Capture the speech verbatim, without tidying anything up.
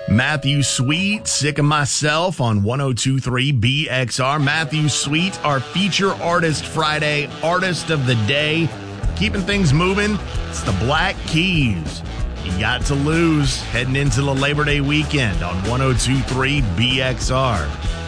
Matthew Sweet, Sick of Myself on one oh two point three B X R. Matthew Sweet, our feature artist Friday, artist of the day. Keeping things moving, it's the Black Keys. You got to lose heading into the Labor Day weekend on one oh two point three B X R.